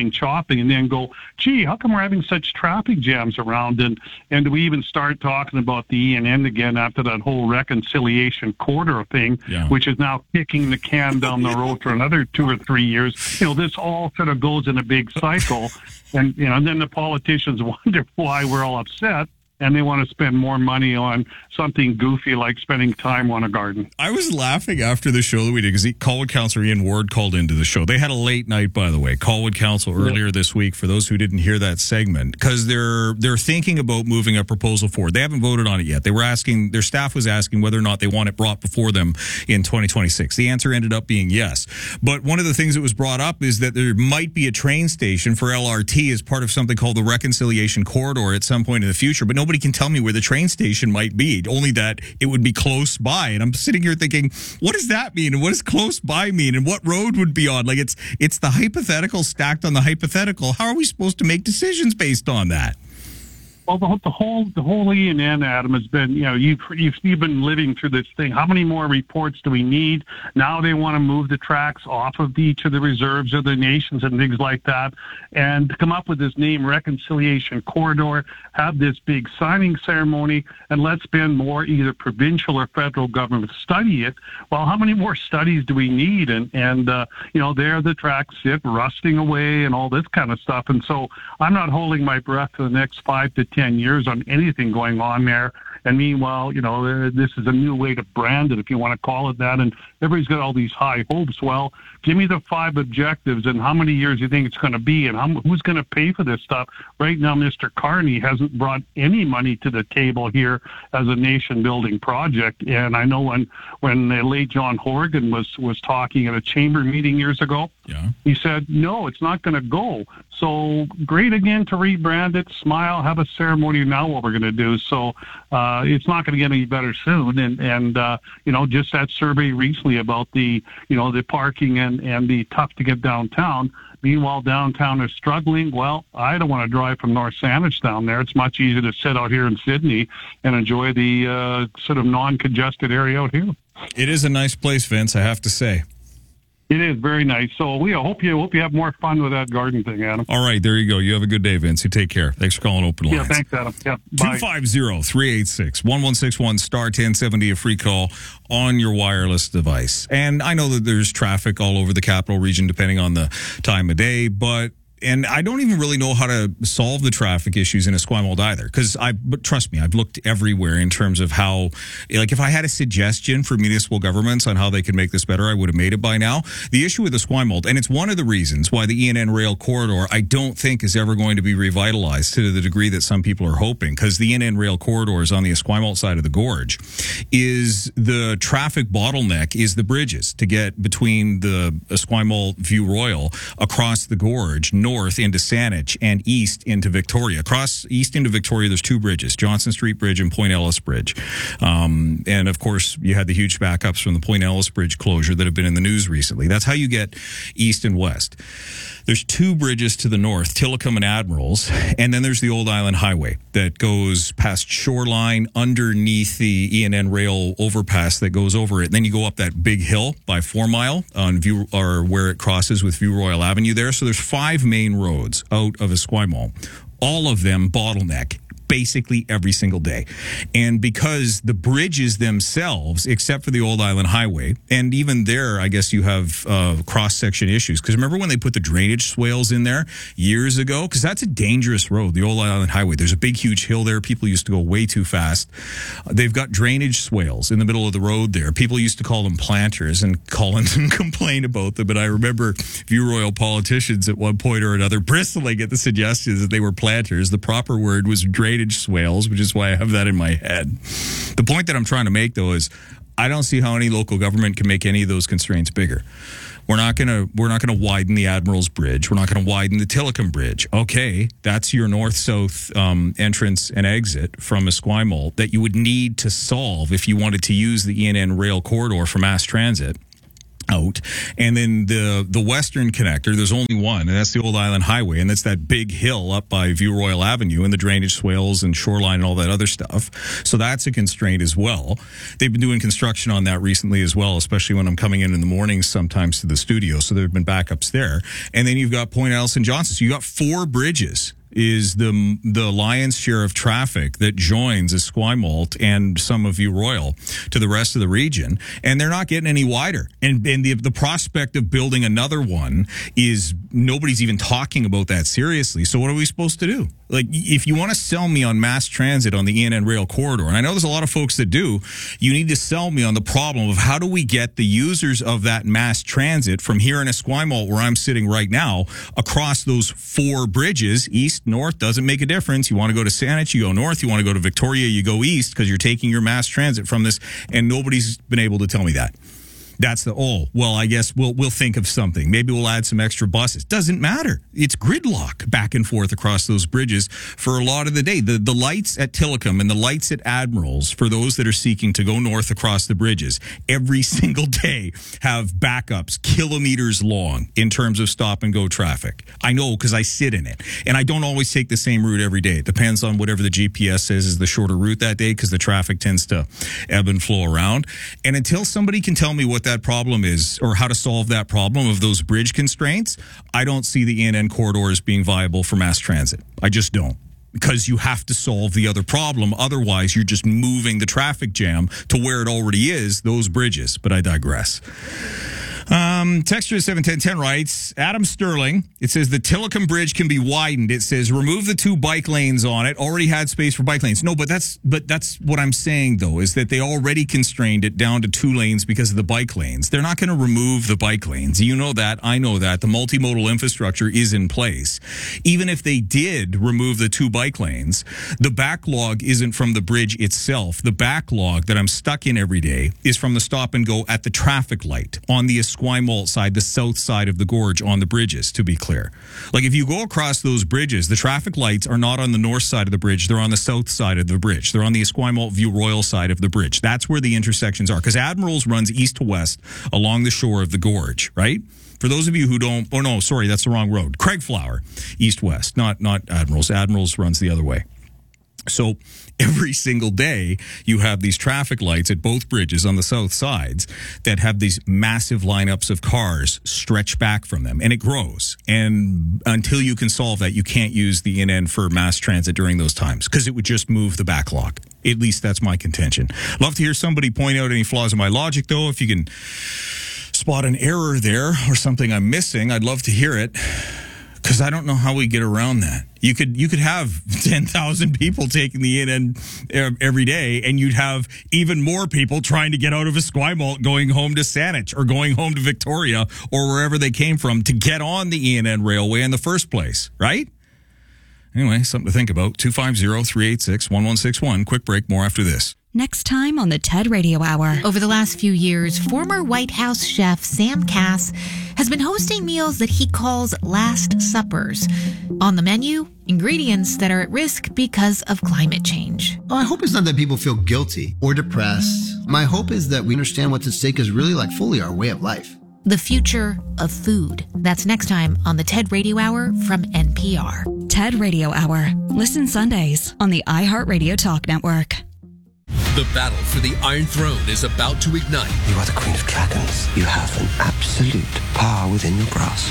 and then go, gee, how come we're having such traffic jams around? And we even start talking about the ENN again after that whole reconciliation corridor thing, which is now kicking the can down the road for another 2 or 3 years. This all sort of goes in a big cycle, and then the politicians wonder why we're all upset, and they want to spend more money on something goofy like spending time on a garden. I was laughing after the show that we did because Colwood Councillor Ian Ward called into the show. They had a late night, by the way, Colwood Council earlier this week, for those who didn't hear that segment, because they're thinking about moving a proposal forward. They haven't voted on it yet. They were asking, their staff was asking whether or not they want it brought before them in 2026. The answer ended up being yes. But one of the things that was brought up is that there might be a train station for LRT as part of something called the Reconciliation Corridor at some point in the future, but nobody can tell me where the train station might be, only that it would be close by. And I'm sitting here thinking, what does that mean? And what does close by mean? And what road would be on? Like, it's the hypothetical stacked on the hypothetical. How are we supposed to make decisions based on that? Well, the whole ENN, Adam, has been, you've been living through this thing. How many more reports do we need? Now they want to move the tracks off of each of the reserves of the nations and things like that, and to come up with this name, Reconciliation Corridor, have this big signing ceremony, and let's spend more either provincial or federal government to study it. Well, how many more studies do we need? And there the tracks sit rusting away and all this kind of stuff. And so I'm not holding my breath for the next 5 to 10 years on anything going on there. And meanwhile, this is a new way to brand it, if you want to call it that. And everybody's got all these high hopes. Well, give me the 5 objectives and how many years you think it's going to be and who's going to pay for this stuff. Right now, Mr. Carney hasn't brought any money to the table here as a nation-building project. And I know when the late John Horgan was talking at a chamber meeting years ago, he said, no, it's not going to go. So great again to rebrand it, smile, have a ceremony. Now what we're going to do. So it's not going to get any better soon. And just that survey recently about the parking and the tough to get downtown. Meanwhile, downtown is struggling. Well, I don't want to drive from North Saanich down there. It's much easier to sit out here in Sydney and enjoy the sort of non-congested area out here. It is a nice place, Vince, I have to say. It is very nice. So we hope you have more fun with that garden thing, Adam. All right, there you go. You have a good day, Vince. You take care. Thanks for calling Open Lines. Yeah, thanks, Adam. Yeah, bye. 250-386-1161, star 1070, a free call on your wireless device. And I know that there's traffic all over the capital region depending on the time of day, and I don't even really know how to solve the traffic issues in Esquimalt either. But trust me, I've looked everywhere in terms of how, like, if I had a suggestion for municipal governments on how they could make this better, I would have made it by now. The issue with Esquimalt, and it's one of the reasons why the ENN rail corridor, I don't think is ever going to be revitalized to the degree that some people are hoping, because the ENN rail corridor is on the Esquimalt side of the gorge, is the traffic bottleneck is the bridges to get between the Esquimalt View Royal across the gorge, north into Saanich and east into Victoria. Across east into Victoria, there's two bridges, Johnson Street Bridge and Point Ellis Bridge. And of course, you had the huge backups from the Point Ellis Bridge closure that have been in the news recently. That's how you get east and west. There's two bridges to the north, Tillicum and Admirals, and then there's the Old Island Highway that goes past Shoreline underneath the ENN rail overpass that goes over it. And then you go up that big hill by 4 Mile on View, or where it crosses with View Royal Avenue there. So there's 5 main roads out of Esquimalt. All of them bottleneck basically every single day. And because the bridges themselves, except for the Old Island Highway, and even there, I guess you have cross-section issues. Because remember when they put the drainage swales in there years ago? Because that's a dangerous road, the Old Island Highway. There's a big, huge hill there. People used to go way too fast. They've got drainage swales in the middle of the road there. People used to call them planters and call and complain about them. But I remember View Royal politicians at one point or another bristling at the suggestions that they were planters. The proper word was drainage swales, which is why I have that in my head. The point that I'm trying to make, though, is I don't see how any local government can make any of those constraints bigger. We're not gonna widen the Admirals Bridge. We're not gonna widen the Tillicum Bridge. Okay, that's your north-south entrance and exit from Esquimalt that you would need to solve if you wanted to use the ENN rail corridor for mass transit out. And then the western connector, there's only one, and that's the Old Island Highway, and that's that big hill up by View Royal Avenue and the drainage swales and shoreline and all that other stuff. So that's a constraint as well. They've been doing construction on that recently as well, especially when I'm coming in the mornings sometimes to the studio. So there have been backups there. And then you've got Point Ellis and Johnson. So you got 4 bridges is the lion's share of traffic that joins Esquimalt and some of View Royal to the rest of the region, and they're not getting any wider. And the prospect of building another one is nobody's even talking about that seriously. So what are we supposed to do? Like, if you want to sell me on mass transit on the ENN rail corridor, and I know there's a lot of folks that do, you need to sell me on the problem of how do we get the users of that mass transit from here in Esquimalt, where I'm sitting right now, across those 4 bridges, east, north, doesn't make a difference. You want to go to Saanich, you go north. You want to go to Victoria, you go east, because you're taking your mass transit from this, and nobody's been able to tell me that. That's I guess we'll think of something. Maybe we'll add some extra buses. Doesn't matter. It's gridlock back and forth across those bridges for a lot of the day. The lights at Tillicum and the lights at Admirals, for those that are seeking to go north across the bridges, every single day have backups kilometers long in terms of stop and go traffic. I know because I sit in it. And I don't always take the same route every day. It depends on whatever the GPS says is the shorter route that day, because the traffic tends to ebb and flow around. And until somebody can tell me what that problem is or how to solve that problem of those bridge constraints, I don't see the ENN corridor as being viable for mass transit. I just don't. Because you have to solve the other problem. Otherwise, you're just moving the traffic jam to where it already is, those bridges. But I digress. Texture 71010 writes, Adam Sterling, it says the Tillicum Bridge can be widened. It says remove the 2 bike lanes on it. Already had space for bike lanes. No, but that's what I'm saying, though, is that they already constrained it down to 2 lanes because of the bike lanes. They're not going to remove the bike lanes. You know that. I know that. The multimodal infrastructure is in place. Even if they did remove the 2 bike lanes, the backlog isn't from the bridge itself. The backlog that I'm stuck in every day is from the stop and go at the traffic light on the Esquimalt side, the south side of the gorge on the bridges, to be clear. Like, if you go across those bridges, the traffic lights are not on the north side of the bridge. They're on the south side of the bridge. They're on the Esquimalt View Royal side of the bridge. That's where the intersections are, because Admirals runs east to west along the shore of the gorge, right? For those of you who don't, oh no, sorry, that's the wrong road. Craigflower, east-west, not Admirals. Admirals runs the other way. So every single day, you have these traffic lights at both bridges on the south sides that have these massive lineups of cars stretch back from them, and it grows. And until you can solve that, you can't use the NN for mass transit during those times because it would just move the backlog. At least that's my contention. Love to hear somebody point out any flaws in my logic, though. If you can spot an error there or something I'm missing, I'd love to hear it. Because I don't know how we get around that. You could have 10,000 people taking the NN every day, and you'd have even more people trying to get out of Esquimalt, going home to Saanich or going home to Victoria or wherever they came from to get on the ENN railway in the first place, right? Anyway, something to think about. 250-386-1161. Quick break. More after this. Next time on the TED Radio Hour. Over the last few years, former White House chef Sam Cass has been hosting meals that he calls Last Suppers. On the menu, ingredients that are at risk because of climate change. My hope is not that people feel guilty or depressed. My hope is that we understand what's at stake is really like fully our way of life. The future of food. That's next time on the TED Radio Hour from NPR. TED Radio Hour. Listen Sundays on the iHeartRadio Talk Network. The battle for the Iron Throne is about to ignite. You are the Queen of Dragons. You have an absolute power within your grasp.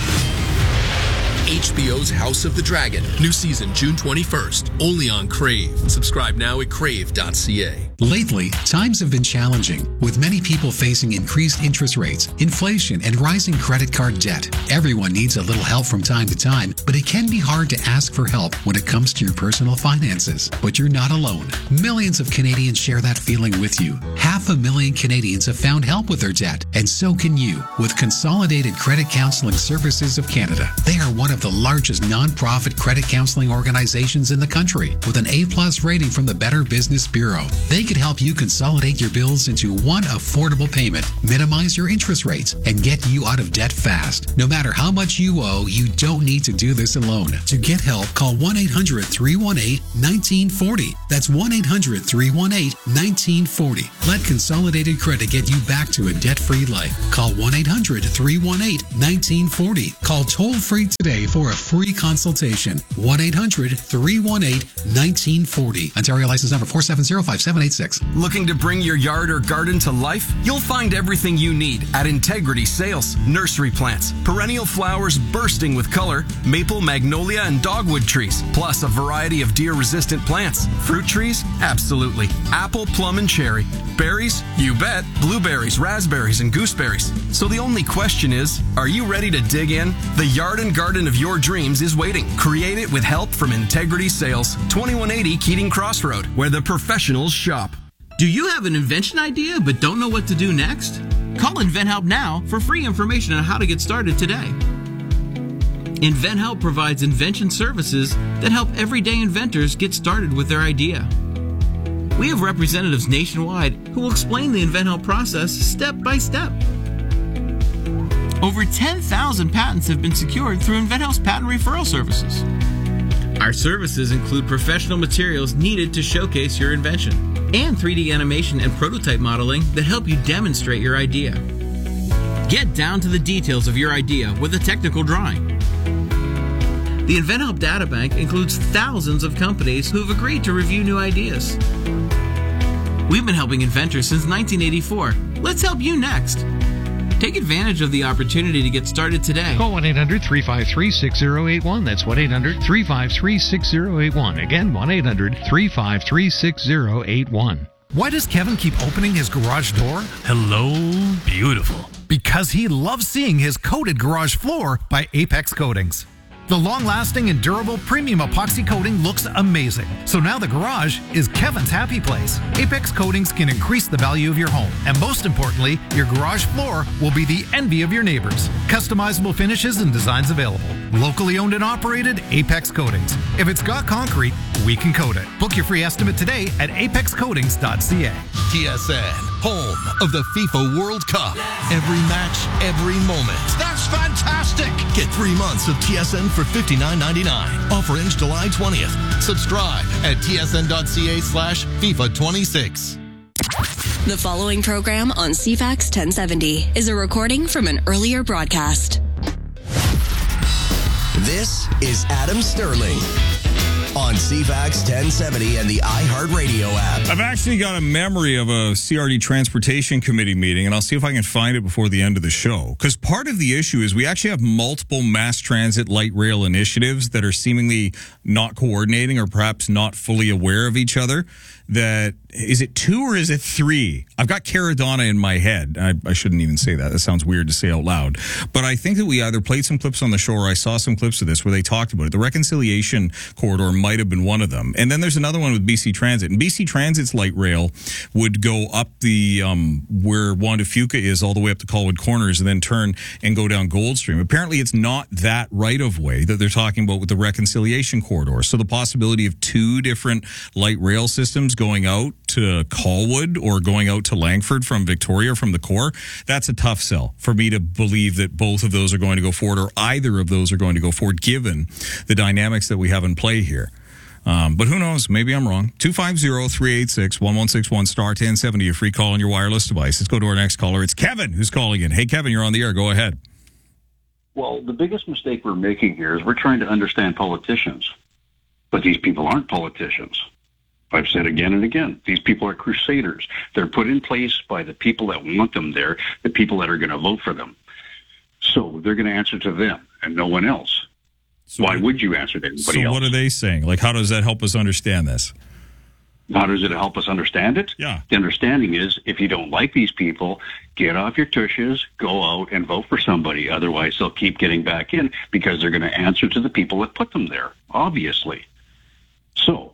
HBO's House of the Dragon. New season June 21st. Only on Crave. Subscribe now at crave.ca. Lately, times have been challenging, with many people facing increased interest rates, inflation, and rising credit card debt. Everyone needs a little help from time to time, but it can be hard to ask for help when it comes to your personal finances. But you're not alone. Millions of Canadians share that feeling with you. 500,000 Canadians have found help with their debt, and so can you, with Consolidated Credit Counseling Services of Canada. They are one of the largest non-profit credit counseling organizations in the country, with an A+ rating from the Better Business Bureau. They could help you consolidate your bills into one affordable payment, minimize your interest rates, and get you out of debt fast. No matter how much you owe, you don't need to do this alone. To get help, call 1-800-318-1940. That's 1-800-318-1940. Let Consolidated Credit get you back to a debt-free life. Call 1-800-318-1940. Call toll-free today for a free consultation. 1-800-318-1940. Ontario license number 4705786. Looking to bring your yard or garden to life? You'll find everything you need at Integrity Sales. Nursery plants, perennial flowers bursting with color, maple, magnolia, and dogwood trees, plus a variety of deer-resistant plants. Fruit trees? Absolutely. Apple, plum, and cherry. Berries? You bet. Blueberries, raspberries, and gooseberries. So the only question is, are you ready to dig in? The yard and garden of your dreams is waiting. Create it with help from Integrity Sales, 2180 Keating Crossroad, where the professionals shop. Do you have an invention idea but don't know what to do next? Call InventHelp now for free information on how to get started today. InventHelp provides invention services that help everyday inventors get started with their idea. We have representatives nationwide who will explain the InventHelp process step by step. Over 10,000 patents have been secured through InventHelp's patent referral services. Our services include professional materials needed to showcase your invention and 3D animation and prototype modeling that help you demonstrate your idea. Get down to the details of your idea with a technical drawing. The InventHelp Databank includes thousands of companies who have agreed to review new ideas. We've been helping inventors since 1984. Let's help you next. Take advantage of the opportunity to get started today. Call 1-800-353-6081. That's 1-800-353-6081. Again, 1-800-353-6081. Why does Kevin keep opening his garage door? Hello, beautiful. Because he loves seeing his coated garage floor by Apex Coatings. The long-lasting and durable premium epoxy coating looks amazing. So now the garage is Kevin's happy place. Apex Coatings can increase the value of your home. And most importantly, your garage floor will be the envy of your neighbors. Customizable finishes and designs available. Locally owned and operated, Apex Coatings. If it's got concrete, we can coat it. Book your free estimate today at apexcoatings.ca. TSN, home of the FIFA World Cup. Every match, every moment. That's fantastic! Get 3 months of TSN for $59.99. Offer ends July 20th. Subscribe at tsn.ca/FIFA26. The following program on CFAX 1070 is a recording from an earlier broadcast. This is Adam Sterling. on CFAX 1070 and the iHeartRadio app. I've actually got a memory of a CRD Transportation Committee meeting, and I'll see if I can find it before the end of the show. Because part of the issue is we actually have multiple mass transit light rail initiatives that are seemingly not coordinating or perhaps not fully aware of each other. That is it 2 or is it 3? I've got Caradonna in my head. I shouldn't even say that. That sounds weird to say out loud. But I think that we either played some clips on the show or I saw some clips of this where they talked about it. The reconciliation corridor might have been one of them. And then there's another one with BC Transit. And BC Transit's light rail would go up the where Wanda Fuca is all the way up to Colwood Corners and then turn and go down Goldstream. Apparently it's not that right of way that they're talking about with the reconciliation corridor. So the possibility of 2 different light rail systems going out to Colwood or going out to Langford from Victoria from the core, that's a tough sell for me to believe that both of those are going to go forward or either of those are going to go forward given the dynamics that we have in play here. But who knows? Maybe I'm wrong. 250-386-1161 star 1070, a free call on your wireless device. Let's go to our next caller. It's Kevin who's calling in. Hey, Kevin, you're on the air. Go ahead. Well, the biggest mistake we're making here is we're trying to understand politicians. But these people aren't politicians. I've said again and again, these people are crusaders. They're put in place by the people that want them there, the people that are going to vote for them. So they're going to answer to them and no one else. So why would you answer to anybody else? So what are they saying? Like, how does that help us understand this? How does it help us understand it? Yeah. The understanding is if you don't like these people, get off your tushes, go out and vote for somebody. Otherwise, they'll keep getting back in because they're going to answer to the people that put them there, obviously. So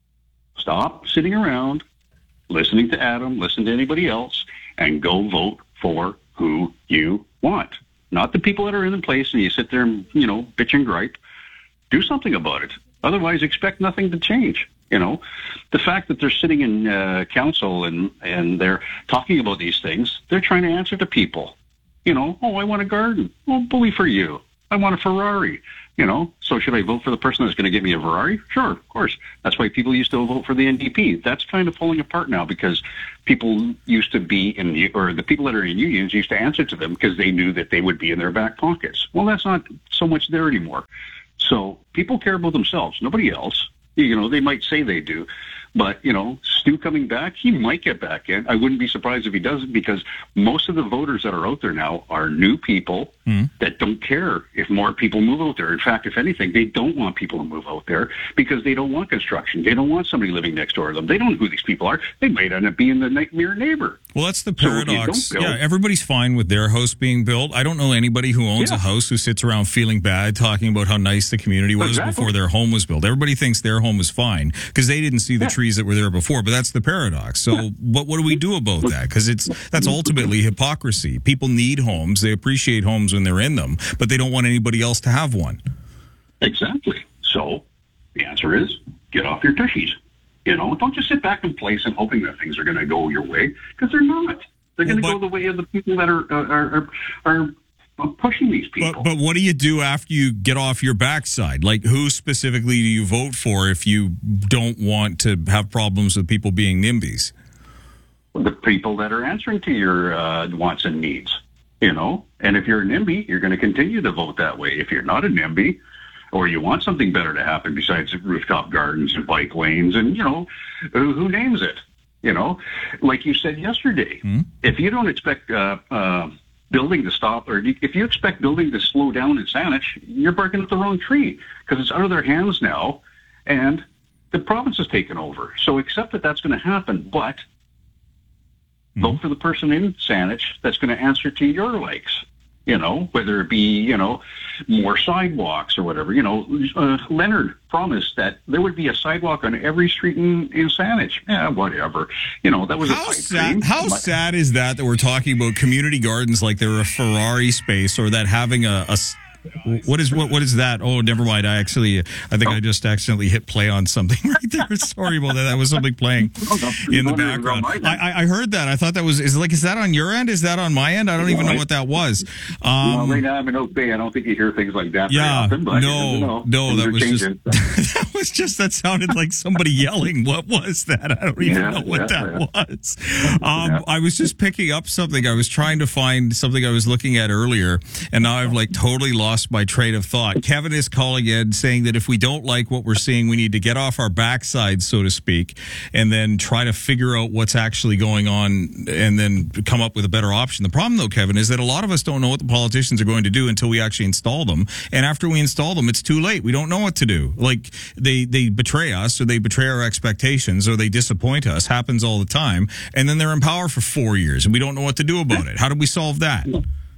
stop sitting around, listening to Adam, listen to anybody else, and go vote for who you want. Not the people that are in place and you sit there and, bitch and gripe. Do something about it. Otherwise, expect nothing to change. The fact that they're sitting in council and they're talking about these things, they're trying to answer to people. I want a garden. Well, bully for you. I want a Ferrari. So should I vote for the person that's going to get me a Ferrari? Sure, of course. That's why people used to vote for the NDP. That's kind of falling apart now because people used to be the people that are in unions used to answer to them because they knew that they would be in their back pockets. Well, that's not so much there anymore. So people care about themselves, nobody else. They might say they do. But, Stu coming back, he might get back in. I wouldn't be surprised if he doesn't because most of the voters that are out there now are new people that don't care if more people move out there. In fact, if anything, they don't want people to move out there because they don't want construction. They don't want somebody living next door to them. They don't know who these people are. They might end up being the near neighbor. Well, that's the paradox. Everybody's fine with their house being built. I don't know anybody who owns a house who sits around feeling bad talking about how nice the community was before their home was built. Everybody thinks their home was fine because they didn't see the trees that were there before. But that's the paradox. So what do we do about that? Because that's ultimately hypocrisy. People need homes. They appreciate homes when they're in them, but they don't want anybody else to have one. Exactly. So the answer is get off your tushies. Don't just sit back in place and hoping that things are going to go your way because they're not. They're going to go the way of the people that are pushing these people. But what do you do after you get off your backside? Like, who specifically do you vote for if you don't want to have problems with people being NIMBYs? The people that are answering to your wants and needs, And if you're a NIMBY, you're going to continue to vote that way. If you're not a NIMBY, or you want something better to happen besides rooftop gardens and bike lanes and, who names it? Like you said yesterday, if you don't expect building to stop, or if you expect building to slow down in Saanich, you're barking at the wrong tree because it's out of their hands now, and the province has taken over. So accept that that's going to happen, but vote for the person in Saanich that's going to answer to your likes. Whether it be, more sidewalks or whatever. Leonard promised that there would be a sidewalk on every street in Saanich. Yeah, whatever. That was How sad is that we're talking about community gardens like they're a Ferrari space or that having what is that? Oh, never mind. I think I just accidentally hit play on something right there. Sorry about that. That was something playing in the background. I heard that. I thought that was, is that on your end? Is that on my end? I don't even know what that was. Right now I'm in Oak Bay. I don't think you hear things like that very often. But no, that was just, that That sounded like somebody yelling. What was that? I don't even know what that was. I was just picking up something. I was trying to find something I was looking at earlier, and now I've totally lost my train of thought. Kevin is calling in saying that if we don't like what we're seeing, we need to get off our backside, so to speak, and then try to figure out what's actually going on and then come up with a better option. The problem, though, Kevin, is that a lot of us don't know what the politicians are going to do until we actually install them. And after we install them, it's too late. We don't know what to do. They betray us, or they betray our expectations, or they disappoint us. Happens all the time. And then they're in power for 4 years, and we don't know what to do about it. How do we solve that?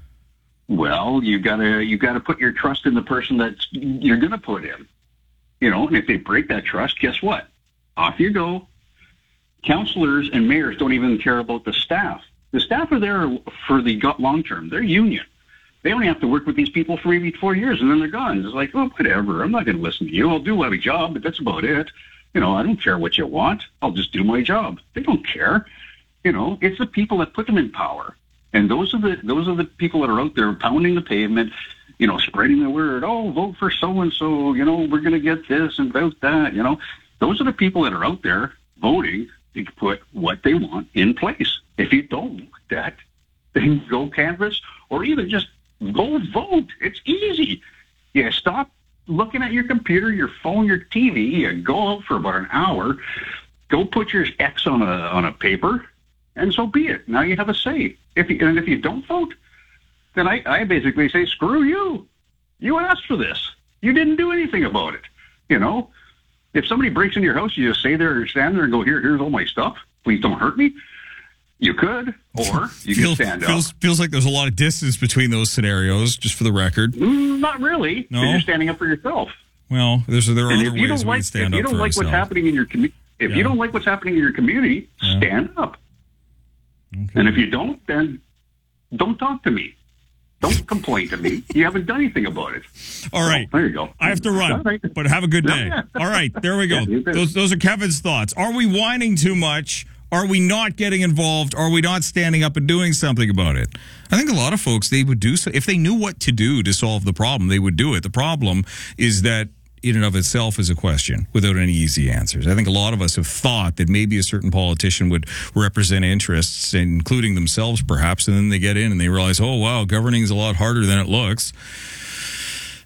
Well, you gotta put your trust in the person that you're going to put in. And if they break that trust, guess what? Off you go. Councillors and mayors don't even care about the staff. The staff are there for the long term. They're union. They only have to work with these people for maybe 4 years, and then they're gone. It's like, oh, whatever. I'm not going to listen to you. I'll do my job, but that's about it. I don't care what you want. I'll just do my job. They don't care. It's the people that put them in power, and those are the people that are out there pounding the pavement, spreading the word. Oh, vote for so and so. We're going to get this and vote that. Those are the people that are out there voting to put what they want in place. If you don't like that, then go canvass, or even just go vote. It's easy. You stop looking at your computer, your phone, your TV. You go out for about an hour. Go put your X on a paper, and so be it. Now you have a say. If you don't vote, then I basically say, screw you. You asked for this. You didn't do anything about it. If somebody breaks into your house, you just stand there and go, here's all my stuff. Please don't hurt me. You could, or you can stand up. Feels like there's a lot of distance between those scenarios, just for the record. Not really. No? You're just standing up for yourself. Well, there are other ways we can stand up for ourselves. If you don't like what's happening in your you don't like what's happening in your community, stand up. Okay. And if you don't, then don't talk to me. Don't complain to me. You haven't done anything about it. All right. There you go. I have to run, but have a good day. All right. There we go. Those are Kevin's thoughts. Are we whining too much? Are we not getting involved? Are we not standing up and doing something about it? I think a lot of folks, they would do so. If they knew what to do to solve the problem, they would do it. The problem is that in and of itself is a question without any easy answers. I think a lot of us have thought that maybe a certain politician would represent interests, including themselves perhaps, and then they get in and they realize, oh, wow, governing is a lot harder than it looks.